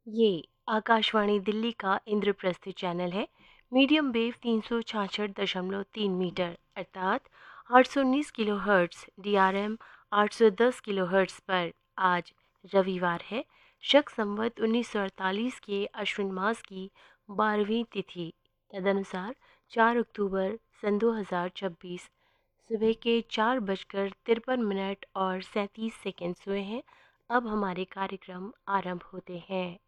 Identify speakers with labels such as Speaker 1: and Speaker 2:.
Speaker 1: ये आकाशवाणी दिल्ली का इंद्रप्रस्थ चैनल है। मीडियम वेव 366.3 मीटर अर्थात 819 किलोहर्ट्ज़ DRM 810 किलोहर्ट्ज़ पर आज रविवार है। शक संवत 1948 के अश्विन मास की 12वीं तिथि तदनुसार 4 अक्टूबर सन 2026 सुबह के 4:53 और 37 सेकंड्स हुए हैं। अब हमारे कार्यक्रम आरंभ होते हैं।